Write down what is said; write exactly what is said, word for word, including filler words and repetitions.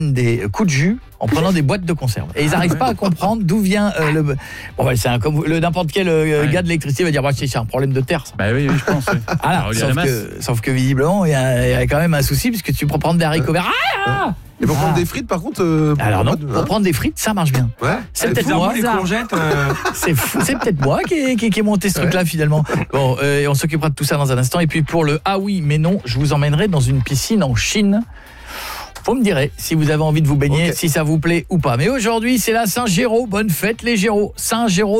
des coups de jus en prenant des boîtes de conserve. Et ils n'arrivent pas à comprendre d'où vient euh, le... Bon, ouais, c'est un, comme le, n'importe quel euh, ouais. gars de l'électricité va dire bah, c'est un problème de terre. Ça. Bah oui, oui, je pense. Oui. Voilà, sauf, que, sauf que visiblement, il y, y a quand même un souci puisque tu peux prendre des haricots verts. Ah Et pour ah. prendre des frites, par contre... Euh, Alors non, de... pour prendre des frites, ça marche bien. Ouais. C'est peut-être moi. Les courgettes, euh... c'est fou, c'est peut-être moi qui ai, qui, qui ai monté ce ouais. truc-là finalement. Bon, euh, on s'occupera de tout ça dans un instant. Et puis pour le ah oui, mais non, je vous emmènerai dans une piscine en Chine. Vous me direz si vous avez envie de vous baigner, okay. si ça vous plaît ou pas. Mais aujourd'hui, c'est la Saint-Géraud. Bonne fête les Géraud. Saint-Géraud.